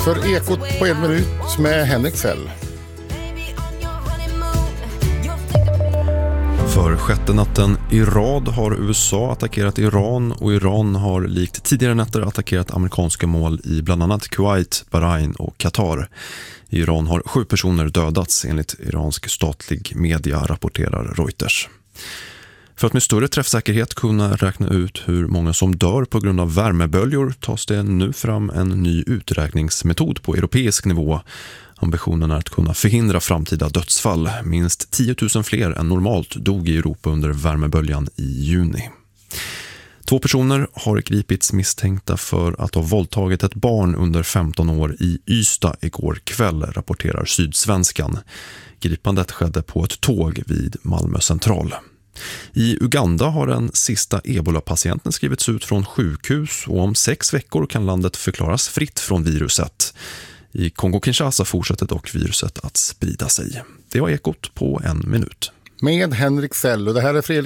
för Ekot på 1 minut med Henrik Fell. För sjätte natten i rad har USA attackerat Iran och Iran har likt tidigare nätter attackerat amerikanska mål i bland annat Kuwait, Bahrain och Qatar. I Iran har 7 personer dödats enligt iransk statlig media, rapporterar Reuters. För att med större träffsäkerhet kunna räkna ut hur många som dör på grund av värmeböljor tas det nu fram en ny uträkningsmetod på europeisk nivå. Ambitionen är att kunna förhindra framtida dödsfall. Minst 10 000 fler än normalt dog i Europa under värmeböljan i juni. 2 personer har gripits misstänkta för att ha våldtagit ett barn under 15 år i Ystad igår kväll, rapporterar Sydsvenskan. Gripandet skedde på ett tåg vid Malmö central. I Uganda har den sista Ebola-patienten skrivits ut från sjukhus och om 6 veckor kan landet förklaras fritt från viruset. I Kongo-Kinshasa fortsätter dock viruset att sprida sig. Det var Ekot på 1 minut. Med Henrik Fell, och det här är Fredrik